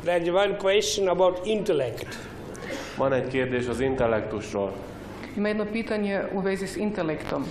There's one question about intellect. Van egy kérdés az intellektusról. Ima jedno pitanje u vezi s intelektom.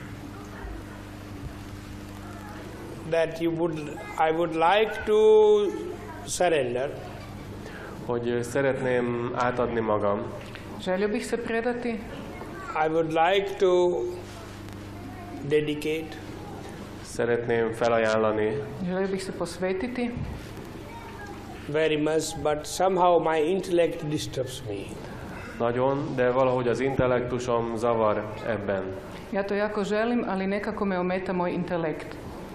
That I would like to surrender. Hogy szeretném átadni magam. Želio bih se predati. I would like to dedicate. Szeretném felajánlani. Želio bih se posvetiti. Very much, but somehow my intellect disturbs me. Nagyon, de valahogy az intellektusom zavar ebben. Ja to jako želim, ali nekako me ometa moj intelekt.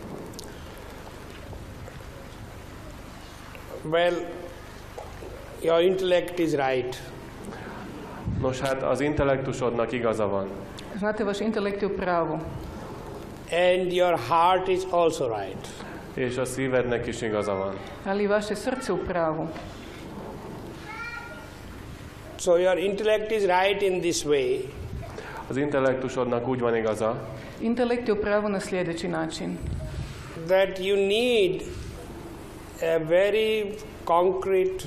Well, your intellect is right. Nos, hát az intellektusodnak igaza van. Znate, vaš intelekt je u pravu. And your heart is also right. És a szívednek is igaza van. Ali i vaše srce u pravu. So your intellect is right in this way. Az intellektusodnak úgy van igaza. Intelekt je u pravu na sljedeći način. That you need a very concrete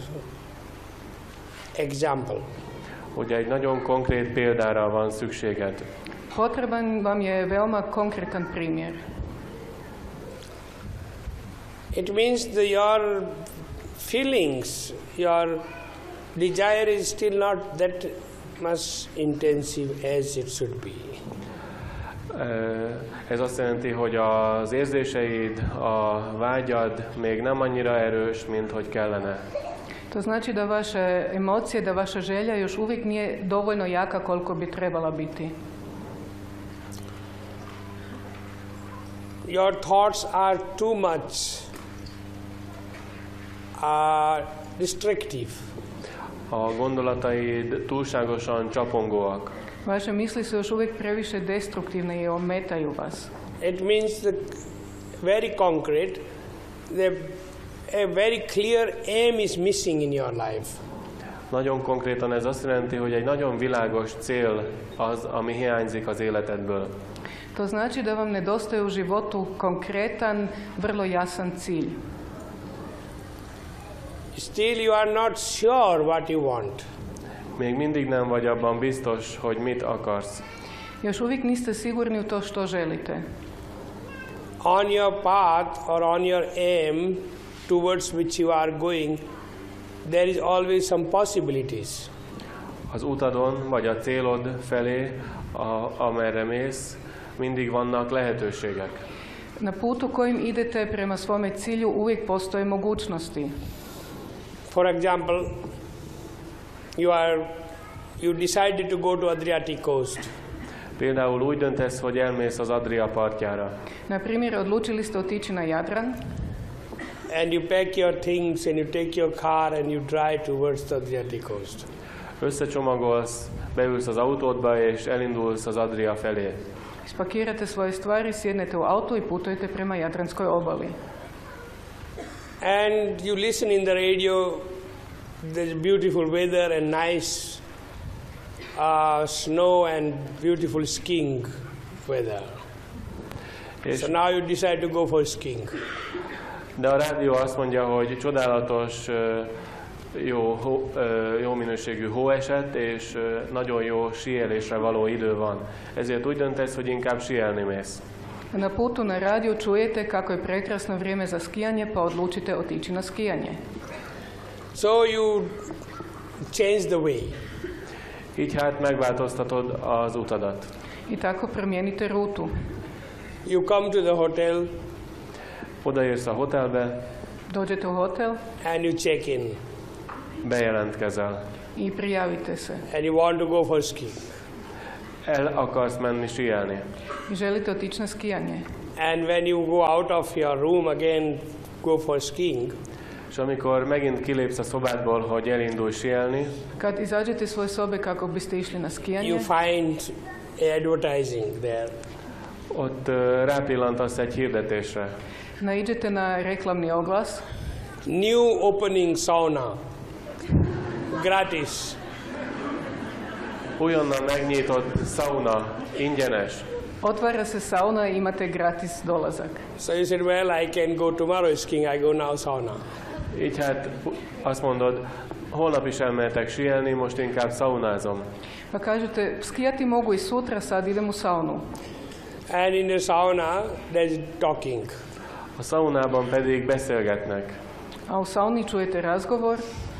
example. Hogy egy nagyon konkrét példára van szükséged. Potreban vam je veoma konkretan primjer. It means that your feelings, your desire is still not that much intensive as it should be. Ez azt jelenti, hogy az érzéseid, a vágyad még nem annyira erős, mint hogy kellene. To znači da vaše emocije, da vaša želja još uvijek nije dovoljno jaka koliko bi trebala biti. Your thoughts are too much restrictive. A gondolataid túlságosan csapongóak. Vaše misli su još uvijek previše destruktivne i ometaju vas. It means that very concrete, a very clear aim is missing in your life. Nagyon konkrétan ez azt jelenti, hogy egy nagyon világos cél az, ami hiányzik az életedből. To znači da vam nedostaje u životu konkretan, vrlo jasan cilj. Still you are not sure what you want. Még mindig nem vagy abban biztos, hogy mit akarsz. Još uvijek niste sigurni u to što želite. On your path or on your aim towards which you are going, there is always some possibilities. Az utadon, vagy a célod felé, amerre mész, mindig vannak lehetőségek. Na putu kojim idete prema svome cilju uvijek postoje mogućnosti. For example, you decided to go to Adriatic coast. Például úgy döntesz, hogy elmész az Adria partjára. Na primjer, odlučili ste otići na Jadran. And you pack your things and you take your car and you drive towards the Adriatic coast. Összecsomagolsz, beülsz az autódba és elindulsz az Adria felé. Spakirate svoje stvari, sjednete u auto i putujete prema Jadranskoj obali. And you listen in the radio, there's beautiful weather and nice snow and beautiful skiing weather. So now you decide to go for skiing. De a rádió azt mondja, hogy csodálatos, jó minőségű hó esett, és nagyon jó síelésre való idő van. Ezért úgy döntesz, hogy inkább síelni mész. Na putu na radiju čujete kako je prekrasno vrijeme za skijanje, pa odlučite otići na skijanje. So you change the way. Így hát megváltoztatod az utadat. I tako promijenite rutu. You come to the hotel. Odaérsz a hotelbe. Dođete u hotel. And you check in. Bejelentkezel. I prijavite se. And you want to go for skiing. El akarsz menni síelni. I želite otići na skijanje. And when you go out of your room again, go for skiing. És amikor megint kilépsz a szobádból, hogy elindulj síelni, kad izađete iz svoje sobe kako biste išli na skijanje, you find advertising there. Ott rápillantasz egy hirdetésre. Naiđete na reklamni oglas. New opening sauna. Gratis. Újonnan megnyitott sauna, ingyenes. Otvara se sauna i imate gratis dolazak. So you said, well, I can go tomorrow skiing, I go now sauna. Így hát azt mondod, holnap is elmehetek síelni, most inkább szaunázom. Pa kažete, skijati mogu i sutra, sad idem u saunu. And in the sauna, there's talking. A szaunában pedig beszélgetnek. A u sauni čujete razgovor.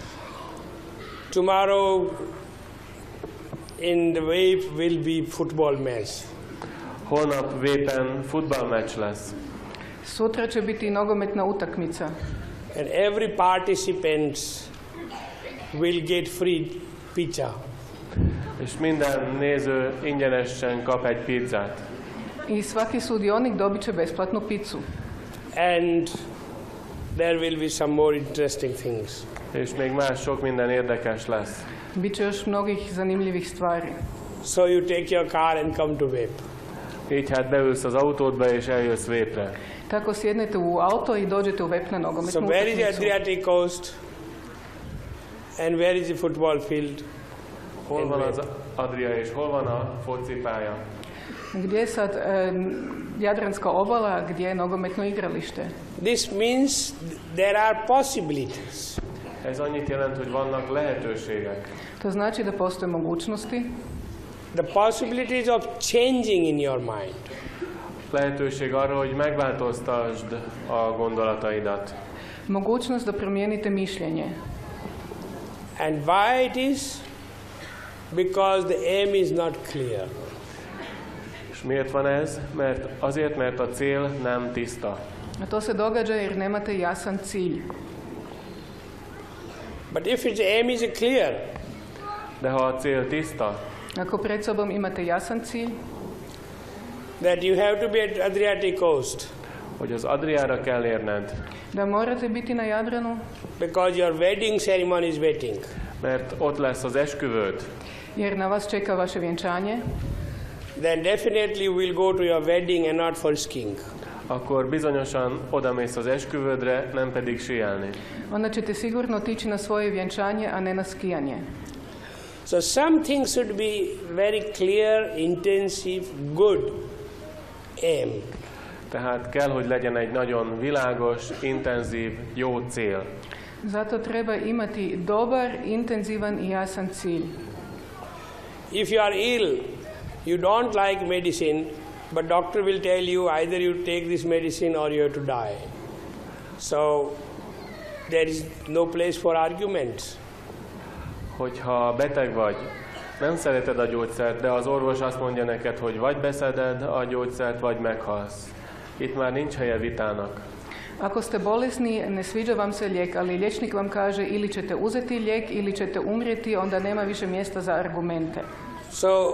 Tomorrow in the wave will be football match. Holnap Vépen futballmeccs lesz. Sutra će biti nogometna utakmica. And every participant will get free pizza. És minden néző ingyenesen kap egy pizzát. I svaki sudionik dobit će besplatnu picu. And there will be some more interesting things. És még más sok minden érdekes lesz. Biće još mnogih zanimljivih stvari. So you take your car and come to Vep. Így hát beülsz az autódba és eljössz Vépre. Tako sjednete u auto i dođete u Vep na So nogometnu where is the utakmicu. Adriatic coast? And where is the football field? Hol van az Adria és hol van a focipálya? Gdje je sad Jadranska obala, gdje je nogometno igralište? This means there are possibilities. Ez annyit jelent, hogy vannak lehetőségek. To znači da postoje mogućnosti, The possibilities of changing in your mind. Lehetőség arra, hogy megváltoztasd a gondolataidat. mogućnost da promijenite mišljenje. And why it is? Because the aim is not clear. És miért van ez? Azért, mert a cél nem tiszta. A to se događa jer nemate jasan cilj. But if its aim is clear, De ha a cél tiszta, Ako pred sobom imate jasan cilj, that you have to be at Adriatic coast, hogy az Adriára kell érned, da morate biti na Jadranu, because your wedding ceremony is waiting, mert ott lesz az esküvőd, jer na vas čeka vaše vjenčanje, then definitely you will go to your wedding and not for skiing. akkor bizonyosan odamész az esküvődre, nem pedig síelni. onda ćete sigurno otići na svoje vjenčanje, a ne na skijanje. So some things should be very clear, intensive, good aim. Tehát kell, hogy legyen egy nagyon világos, intenzív, jó cél. Zato treba imati dobar, intenzivan i jasan cilj. If you are ill, you don't like medicine, but doctor will tell you either you take this medicine or you have to die. So there is no place for arguments. Hogyha beteg vagy, nem szereted a gyógyszert, de az orvos azt mondja neked, hogy vagy beszeded a gyógyszert, vagy meghalsz. Itt már nincs helye vitának. Ako ste bolesni, ne sviđa vam se lijek, ali liječnik vam kaže ili ćete uzeti lijek ili ćete umrijeti, onda nema više mjesta za argumente. So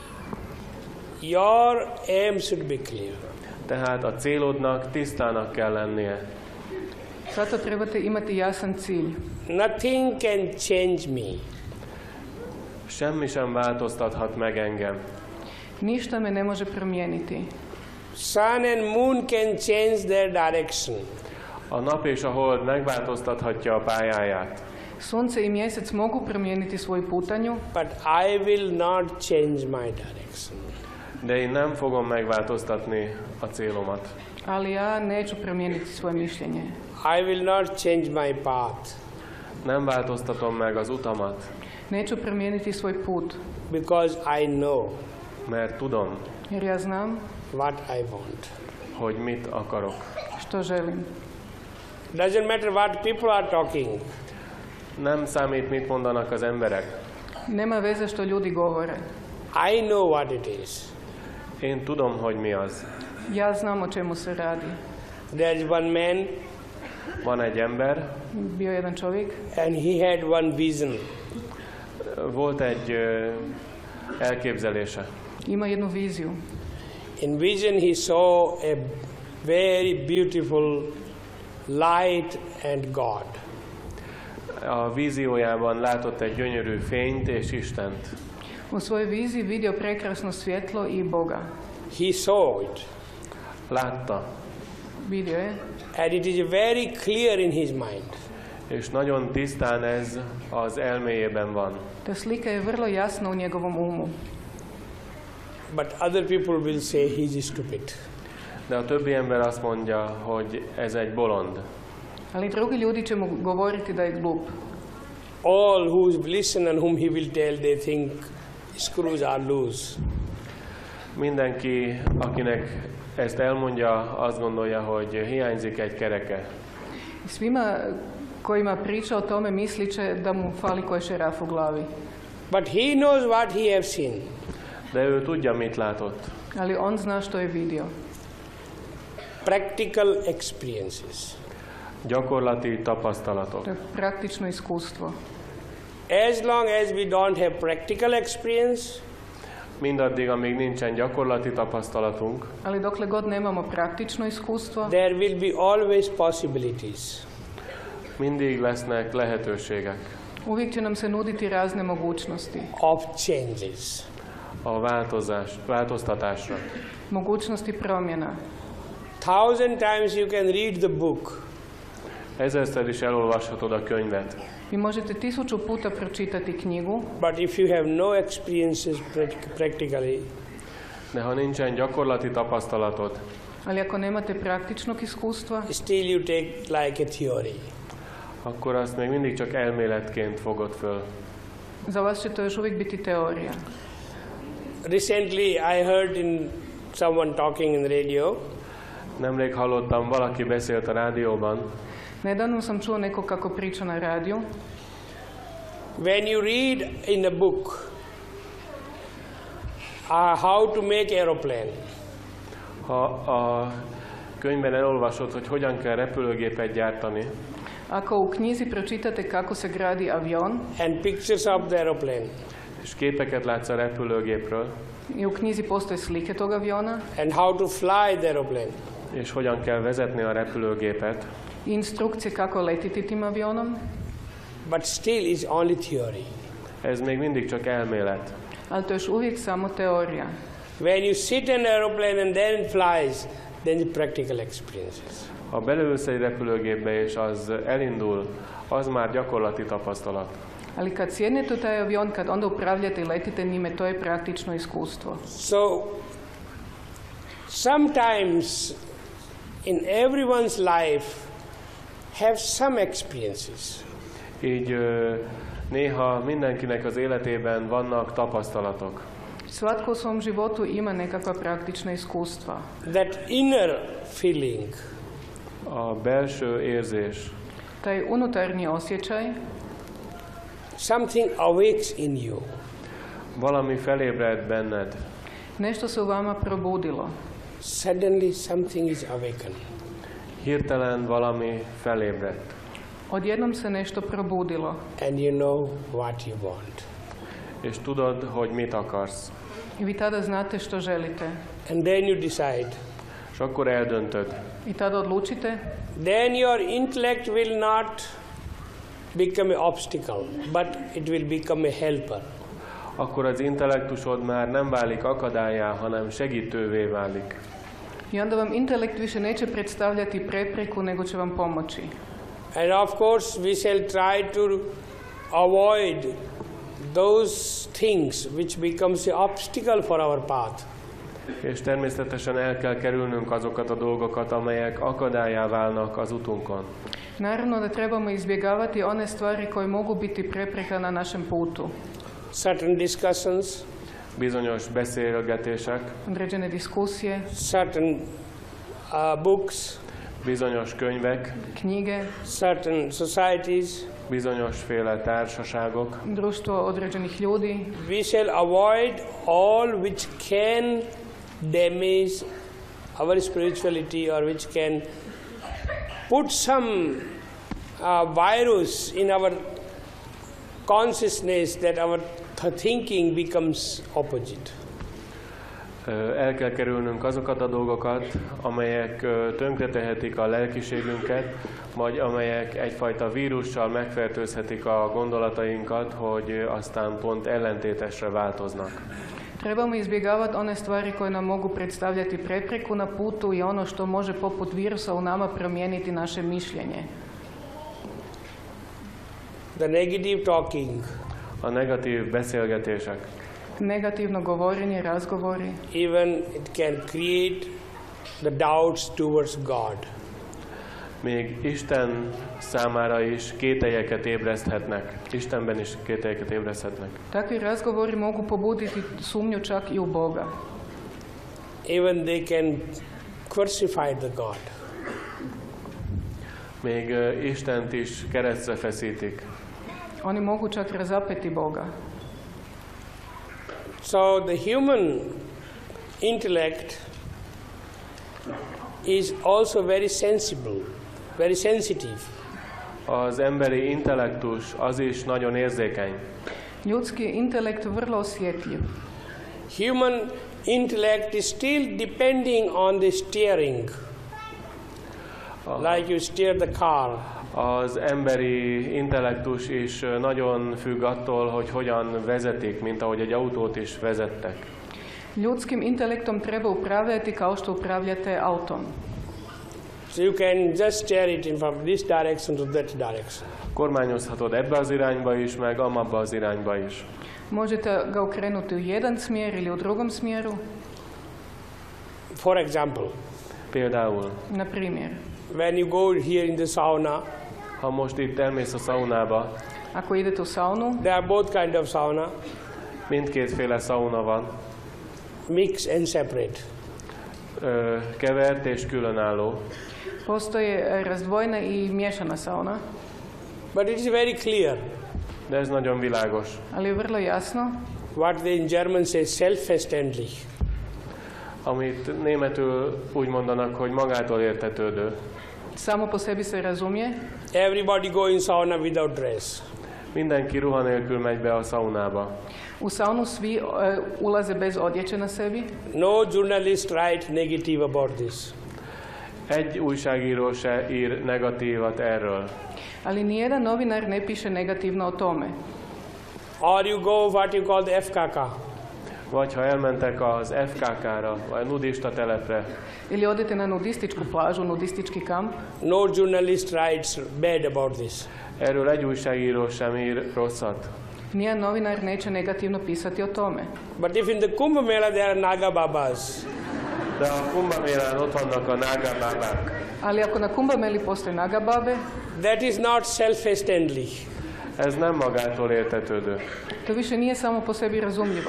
your aim should be clear. Tehát a célodnak tisztának kell lennie. Zato trebate imati jasan cilj. Nothing can change me. Semmi sem változtathat meg engem. Ništa me ne može promijeniti. Sun and moon can change their direction, A nap és a hold megváltoztathatja a pályáját, Sunce i mjesec mogu promijeniti svoju putanju, but I will not change my direction. de én nem fogom megváltoztatni a célomat. ali ja neću promijeniti svoje mišljenje. I will not change my path, Nem változtatom meg az utamat, Neću promijeniti svoj put, because I know mert tudom, jer ja znam what I want. hogy mit akarok. što želim. Doesn't matter what people are talking. Nem számít, mit mondanak az emberek. Nema veze što ljudi govore. I know what it is. Én tudom, hogy mi az. Ja znam o čemu se radi. There is one man Van egy ember, Bio jedan čovjek and he had one vision. volt egy elképzelése. ima jednu viziju. In vision he saw a very beautiful light and God. A víziójában látott egy gyönyörű fényt és Istent. U svojoj viziji vidio prekrasno svjetlo i Boga. He saw it, Látta, Vidio je and it is very clear in his mind. és nagyon tisztán ez az elméjében van. Ta slika je vrlo jasna u njegovom umu. But other people will say he is stupid. De a többi ember azt mondja, hogy ez egy bolond. Ali drugi ljudi će mu govoriti da je glup. All who listen and whom he will tell, they think screws are loose. Mindenki, akinek ezt elmondja, azt gondolja, hogy hiányzik egy kereke. Svima kojima priča o tome mislit će da mu fali koji šeraf u glavi. But he knows what he has seen. De ő tudja, mit látott. Ali on zna što je vidio. Practical experiences. Gyakorlati tapasztalatok. To je praktično iskustvo. As long as we don't have practical experience, Mindaddig, amíg nincsen gyakorlati tapasztalatunk, Ali dokle god nemamo praktično iskustvo, there will be always possibilities. mindig lesznek lehetőségek uvijek će nam se nuditi razne mogućnosti. Of changes. a változtatásra. Mogućnosti promjena. 1000 times you can read the book, Ezerszer is elolvashatod a könyvet, Vi možete 1000 puta pročitati knjigu, but if you have no experiences practically, de ha nincsen gyakorlati tapasztalatod, ali ako nemate praktičnog iskustva, still you take like a theory. akkor azt még mindig csak elméletként fogod föl. za vas će to još uvijek biti teorija. Recently I heard in someone talking in radio. Nemrég hallottam, valaki beszélt a rádióban, Nedavno sam čuo neko kako priča na radiju. When you read in a book how to make aeroplane, ha a könyvben elolvasod, hogy hogyan kell repülőgépet gyártani, Ako u knjizi pročitate kako se gradi avion and pictures of the aeroplane, és képeket látsz a repülőgépről, i u knjizi postoje slike tog aviona, and how to fly the aeroplane, és hogyan kell vezetni a repülőgépet, i instrukcije kako letiti tim avionom, but still is only theory. ez még mindig csak elmélet. ali to je još uvijek samo teorija. When you sit in an aeroplane and then it flies, then the practical experiences. Ha beleülsz egy repülőgépbe és az elindul, az már gyakorlati tapasztalat. Ali kad sjednete u taj avion, kad onda upravljate i letite njime, to je praktično iskustvo. So, sometimes in everyone's life have some experiences. Így néha mindenkinek az életében vannak tapasztalatok. Svatko u svom životu ima nekakva praktična iskustva. That inner feeling, A belső érzés, Taj unutarnji osjećaj, something awakes in you. valami felébred benned, nešto se u vama probudilo. Suddenly something is awakened. hirtelen valami felébredt, Odjednom se nešto probudilo And you know what you want. és tudod, hogy mit akarsz. i vi tada znate što želite. And then you decide. És akkor eldöntöd. I tada odlučite, Then your intellect will not become an obstacle, but it will become a helper. Akkor az intellektusod már nem válik akadályá, hanem segítővé válik. i onda vam intelekt više neće predstavljati prepreku, nego će vam pomoći. And of course, we shall try to avoid those things which becomes an obstacle for our path. És természetesen el kell kerülnünk azokat a dolgokat, amelyek akadályá válnak az utunkon. Naravno da trebamo izbjegavati one stvari koje mogu biti prepreka na našem putu. Certain discussions, Bizonyos beszélgetések, Određene diskusije, certain books, bizonyos könyvek, knjige, certain societies. bizonyosféle társaságok. društvo određenih ljudi. We shall avoid all which can damage our spirituality or which can put some virus in our consciousness that our thinking becomes opposite. El kell kerülnünk azokat a dolgokat, amelyek tönkretehetik a lelkiségünket, vagy amelyek egyfajta vírussal megfertőzhetik a gondolatainkat, hogy aztán pont ellentétesre változnak. Trebamo izbjegavati one stvari koje nam mogu predstavljati prepreku na putu i ono što može poput virusa u nama promijeniti naše mišljenje. The negative talking, A negatív beszélgetések, Negativno govorenje, razgovori, even it can create the doubts towards God. még Isten számára is kételyeket ébreszthetnek. Istenben is kételyeket ébreszthetnek. Takvi razgovori mogu pobuditi sumnju čak i u Boga. Even they can crucify the God. Még Istent is keresztre feszítik. Oni mogu čak razapeti Boga. So the human intellect is also very sensible, very sensitive. Az emberi intellektus az is nagyon érzékeny. Ljudski intelekt vrlo osjetljiv. Human intellect is still depending on the steering, like you steer the car. Az emberi intellektus is nagyon függ attól, hogy hogyan vezetik, mint ahogy egy autót is vezettek. Ljudskim intelektom treba upravljati kao što upravljate autom. So you can just steer it from this direction to that direction. Kormányozhatod ebbe az irányba is, meg amabba az irányba is. Možete ga okrenuti u jedan smjer ili u drugom smjeru. For example, Például, Na primjer, when you go here in the sauna, ha most itt elmész a szaunába, ako idete u saunu, there are both kind of sauna, mindkétféle szauna van, mixed and separate. Kevert és különálló. postoje razdvojena i miješana sauna, But it is very clear De ez nagyon világos. ali je vrlo jasno what they in German say self-verständlich. Amit németül úgy mondanak, hogy magától értetődő. samo po sebi se razumije. Everybody go in sauna without dress. Mindenki ruha nélkül megy be a szaunába. U saunu svi ulaze bez odjeće na sebi. No journalist write negative about this. Egy újságíró se ír negatívat erről. Ali nijedan novinar ne piše negativno o tome. Or you go what you call the FKK. Vagy ha elmentek az FKK-ra, vagy nudista telepre, Ili odete na nudističku plažu, nudistički kamp. No journalist writes bad about this. erről egy újságíró sem ír rosszat. Nijedan novinar neće negativno pisati o tome. But if in the Kumbh Mela there are Naga Babas, De a Kumbamélán ott vannak a nága bábák. Ali ako na Kumbameli postoje nagababe, that is not self-verständlich. Ez nem magától értetődő. to više nije samo po sebi razumljivo.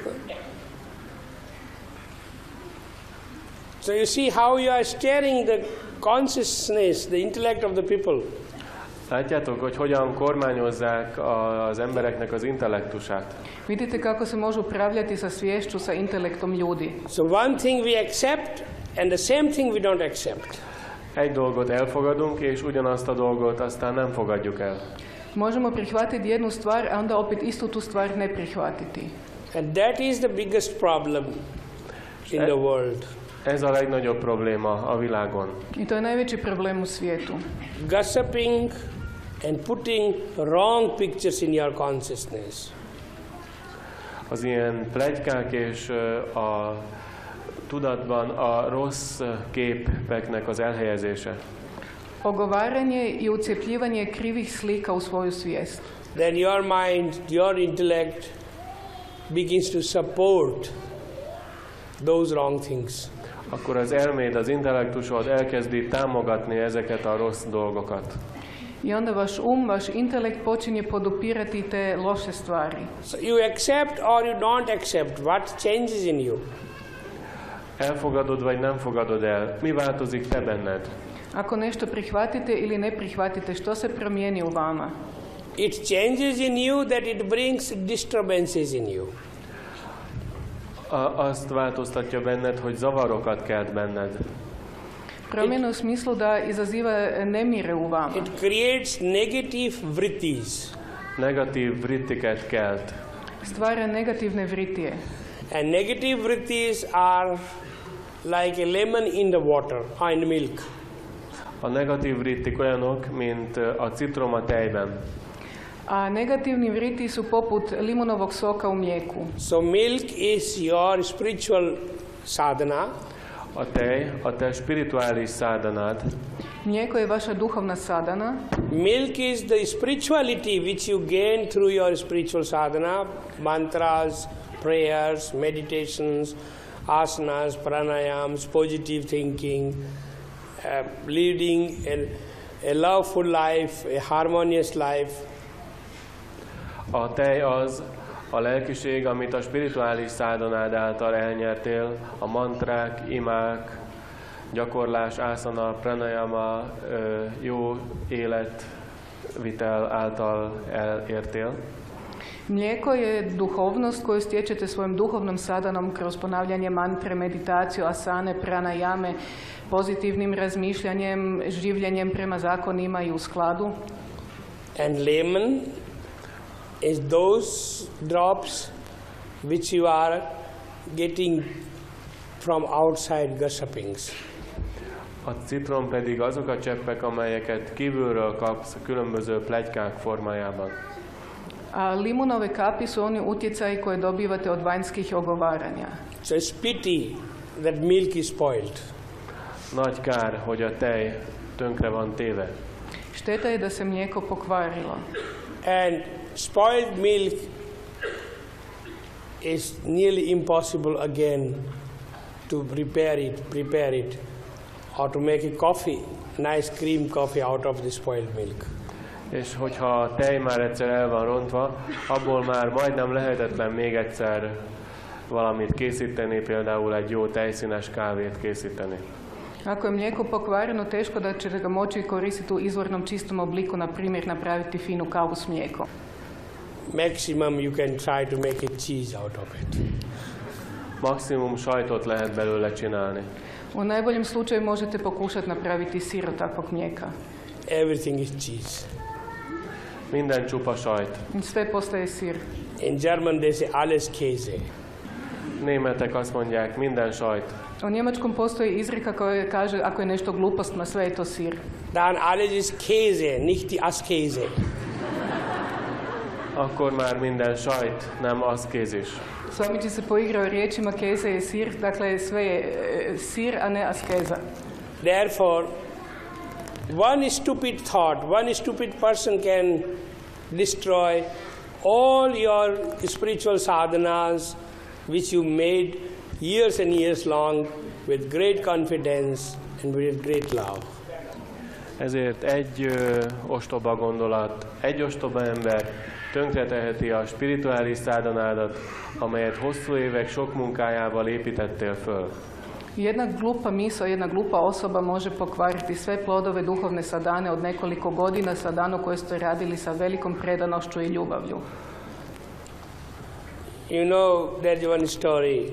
So you see how you are steering the consciousness, the intellect of the people. Látjátok, hogy hogyan kormányozzák az embereknek az intellektusát. Vidite kako se može upravljati sa sviješću, sa intelektom ljudi. So one thing we accept and the same thing we don't accept. Egy dolgot elfogadunk, és ugyanazt a dolgot aztán nem fogadjuk el. Možemo prihvatiti jednu stvar, a onda opet istu tu stvar ne prihvatiti. And that is the biggest problem in the world. Ez a legnagyobb probléma a világon. I to je najveći problem u svijetu. Gossiping and putting wrong pictures in your consciousness. Az ilyen pletykák és a tudatban a rossz képeknek az elhelyezése. Ogovaranje i ucjepljivanje krivih slika u svoju svijest. Then your mind, your intellect begins to support those wrong things. Akkor az elméd, az intellektusod elkezdi támogatni ezeket a rossz dolgokat. I onda vaš vaš intelekt počinje podupirati te loše stvari. So you accept or you don't accept, what changes in you? Elfogadod vagy nem fogadod el, mi változik te benned? Ako nešto prihvatite ili ne prihvatite, što se promijeni u vama? It changes in you that it brings disturbances in you. Azt változtatja benned, hogy zavarokat kelt benned. Promjena u smislu da izaziva nemire u vama. It creates negative vrittis. Negatív vrittiket kelt. Stvara negativne vritije. And negative vrittis are like a lemon in the water, in milk. A negatív vrittik olyanok, mint a citrom a tejben. A negativni vriti su poput limunovog soka u mlijeku. So milk is your spiritual sadhana. A te spirituális szádanád. Mlijeko je vaša duhovna sadhana. Milk is the spirituality which you gain through your spiritual sadhana, mantras, prayers, meditations, asanas, pranayams, positive thinking, leading a loveful life, a harmonious life. A tej az a lelkiség, amit a spirituális szádanád által elnyertél, a mantrák, imák, gyakorlás, asana, pranayama, jó életvitel által elértél. Mlijeko je duhovnost koju stječete svojim duhovnom sadanom kroz ponavljanje mantre, meditaciju, asane, pranayame, pozitivnim razmišljanjem, življenjem prema zakonima i u skladu. And lemon is those drops which you are getting from outside gossipings. A citrom pedig azok a cseppek, amelyeket kívülről kapsz különböző pletykák formájában. A limunove kapi su oni utjecaji koje dobivate od vanjskih ogovaranja. So it's pity that milk is spoiled. Nagy kár, hogy a tej tönkre van téve. Šteta je da se mlijeko pokvarilo. And spoiled milk is nearly impossible again to prepare it, or to make a coffee, nice cream coffee out of the spoiled milk. És hogyha a tej már egyszer el van rontva, abból már majdnem lehetetlen még egyszer valamit készíteni, például egy jó tejszínes kávét készíteni. Ako je mlijeko pokvareno, teško da ćete ga moći koristiti u izvornom čistom obliku, na primjer napraviti finu kavu s mlijekom. Maximum you can try to make a cheese out of it. Maximum sajtot lehet belőle csinálni. U najboljem slučaju možete pokušati napraviti sir od takvog mlijeka. Everything is cheese. Minden csupa sajt. Sve postaje sir. In German they say alles Käse. Németek azt mondják, minden sajt. U njemačkom postoji izreka koja kaže ako je nešto glupost, ma sve je to sir. Dann alles ist Käse, nicht die Askese. Akkor már minden sajt, nem aszkézis. Swamiji se poigrao riječima keze je sir, dakle sve je sir, a ne askeza. Therefore, one stupid thought, one stupid person can destroy all your spiritual sadhanas which you made years and years long with great confidence and with great love. Ezért egy ostoba gondolat, egy ostoba ember tönkreteheti a spirituális szádanádat, amelyet hosszú évek sok munkájával építettél föl. Jedna glupa misao, jedna glupa osoba može pokvariti sve plodove duhovne sadane od nekoliko godina, sadanu koje ste radili sa velikom predanošću i ljubavlju. You know, there's one story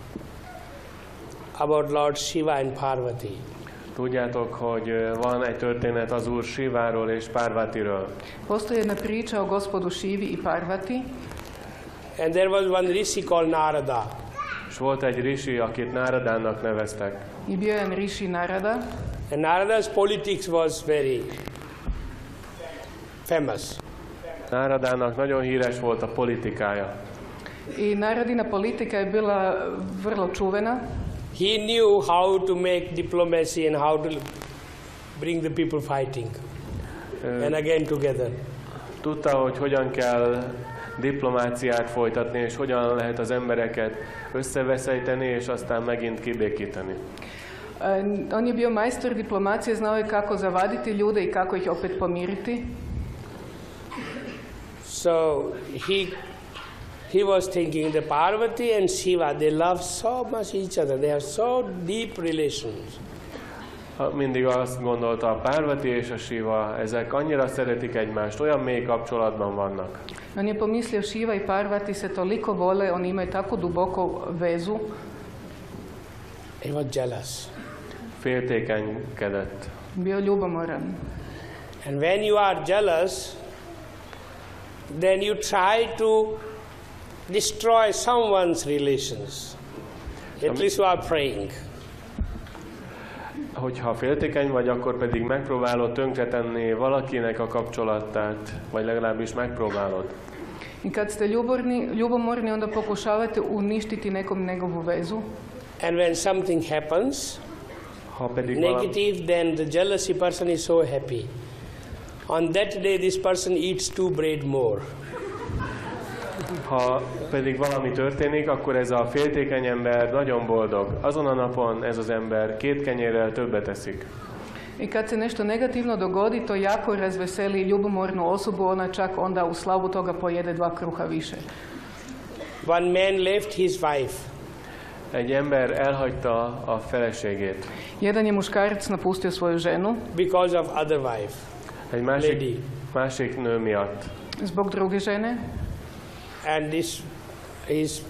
about Lord Shiva and Parvati. Tudjátok, hogy van egy történet az Úr Shiváról és Parvatiről. Postoji jedna priča o gospodu Šivi i Parvati. And there was one rishi called Narada. És volt egy rishi, akit Náradának neveztek. I bio je rishi Narada. And Narada's politics was very famous. Náradának nagyon híres volt a politikája. I Naradina politika je bila vrlo čuvena. He knew how to make diplomacy and how to bring the people fighting and again together. Tudta, hogy hogyan kell diplomáciát folytatni, és hogyan lehet az embereket összeveszejteni, és aztán megint kibékíteni. On je bio majstor diplomacije, znao je kako zavaditi ljude i kako ih opet pomiriti. So he was thinking the Parvati and Shiva, they love so much each other, they have so deep relations. Mindig azt gondolta, a Parvati és a Shiva, ezek annyira szeretik egymást, olyan mély kapcsolatban vannak. On je pomislio Šiva i Parvati se toliko vole, oni imaju tako duboko vezu. He was jealous. Féltékenykedett. Bio ljubomoran. And when you are jealous, then you try to destroy someone's relations. At least you are praying. Hogyha féltékeny vagy, akkor pedig megpróbálod tönkretenni valakinek a kapcsolatát, vagy legalábbis megpróbálod. I kad ste ljubomorni, onda pokušavate uništiti nekom njegovu vezu. And when something happens negative, then the jealousy person is so happy. On that day this person eats 2 bread more. Ha pedig valami történik, akkor ez a féltékeny ember nagyon boldog. Azon a napon ez az ember 2 kenyérrel többet eszik. I kad se nešto negativno dogodi, to jako razveseli ljubomornu osobu, ona čak onda u slavu toga pojede 2 kruha više. One man left his wife. Egy ember elhagyta a feleségét. Jedan je muškarac napustio svoju ženu Because of other wife. Egy másik nő miatt. zbog druge žene. And his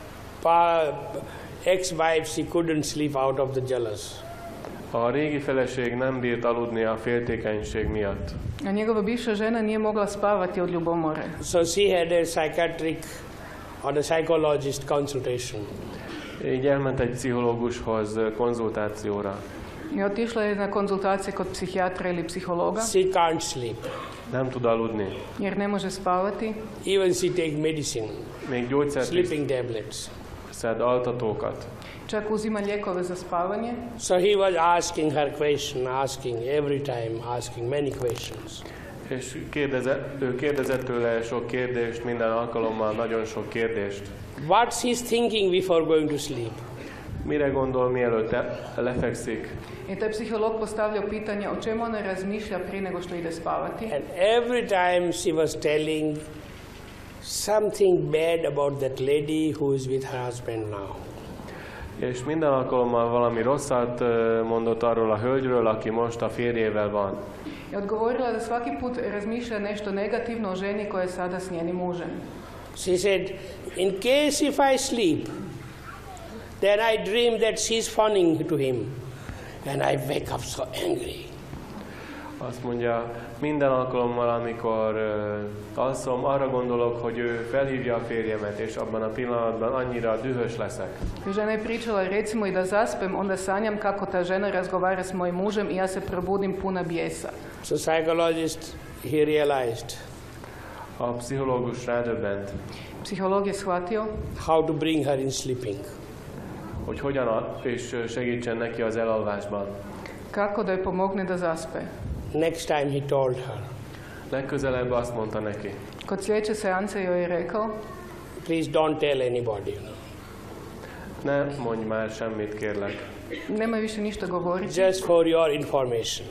ex-wife, she couldn't sleep out of the jealous. A régi feleség nem bírt aludni a féltékenység miatt. A njegova bivša žena nije mogla spavati od ljubomore. So she had a psychiatric or a psychologist consultation. Így elment egy pszichológushoz konzultációra. I otišla je na konzultacije kod psihijatra ili psihologa, She can't sleep. Nem tud aludni. jer ne može spavati. Even she take medicine, Még gyógyszert is sleeping tablets. szed, altatókat. Čak uzima lijekove za spavanje. So he was asking her question, asking every time, asking many questions. És ő kérdezett tőle sok kérdést, minden alkalommal nagyon sok kérdést. What's he thinking before going to sleep? Mire gondol, mielőtt lefekszik? I taj psiholog postavljao pitanje o čemu ona razmišlja prije nego što ide spavati. And every time she was telling something bad about that lady who is with her husband now. És minden alkalommal valami rosszat mondott arról a hölgyről, aki most a férjével van. I odgovorila da svaki put razmišlja nešto negativno o ženi koja je sada s njenim mužem. She said, in case if I sleep, then I dream that she's fawning to him, and I wake up so angry. Azt mondja, minden alkalommal, amikor alszom, arra gondolok, hogy ő felhívja a férjemet, és abban a pillanatban annyira dühös leszek. Žena je pričala, recimo i da zaspem, onda sanjam kako ta žena razgovara s mojim mužem i ja se probudim puna bijesa. So psychologist, he realized A pszichológus rádöbbent, Psiholog je shvatio how to bring her in sleeping. hogy hogyan és segítsen neki az elalvásban. kako da joj pomogne da zaspe. Next time he told her, Legközelebb azt mondta neki, Kod sljedeće seance joj je rekao, please don't tell anybody. ne mondj már semmit, kérlek. nemoj više ništa govoriti, Just for your information.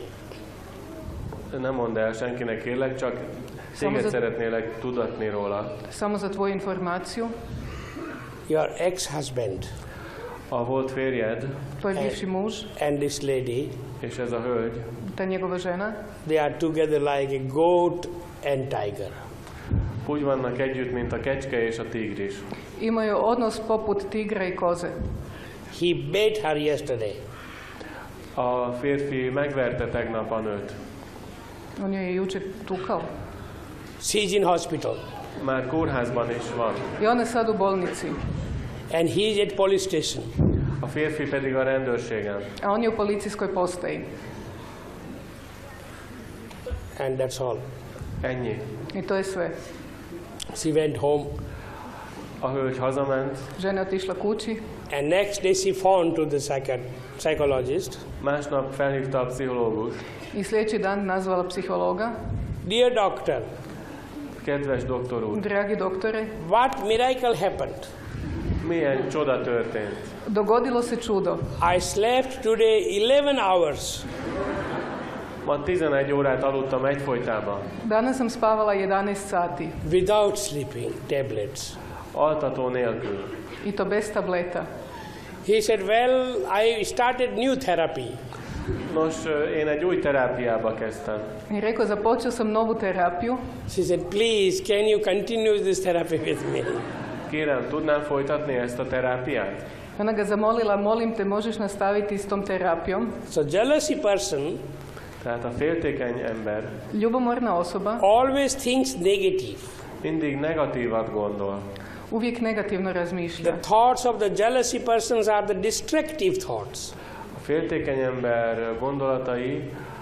Ne mondd el senkinek, kérlek, csak téged szeretnélek tudatni róla. samo za tvoju informaciju, Your ex-husband A volt férjed tvoj bivši muž, and this lady, és ez a hölgy, ta njegova žena, they are together like a goat and tiger. úgy vannak együtt, mint a kecske és a tigris. imaju odnos poput tigra i koze. He beat her yesterday. A férfi megverte tegnap a nőt. On joj je jučer tukao. She's in hospital Már kórházban is van. I ona je sad u bolnici, and he's at police station. A férfi pedig a rendőrségen. a on je u policijskoj postaji. And that's all. Ennyi. I to je sve. She went home A hölgy hazament, Žena je otišla kući, and next day she phoned to the psychologist. másnap felhívta a pszichológus. i sljedeći dan nazvala psihologa. Dear doctor, Kedves doktor úr, Dragi doktore, what miracle happened? milyen csoda történt? dogodilo se čudo. I slept today 11 hours. Ma 11 órát aludtam egyfolytában. Danas sam spavala 11 sati. Without sleeping tablets. Altató nélkül. I to bez tableta. He said, well, I started new therapy. Nos, én egy új terápiába kezdtem. I rekao, započeo sam novu terapiju. She said, please, can you continue this therapy with me? Kérem, tudnám folytatni ezt a terápiát? Ona ga zamolila, molim te, možeš nastaviti s tom terapijom. So jealousy person Tehát a féltékeny ember Ljubomorna osoba always thinks negative. mindig negatívat gondol. uvijek negativno razmišlja. The thoughts of the jealousy persons are the destructive thoughts. A féltékeny ember gondolatai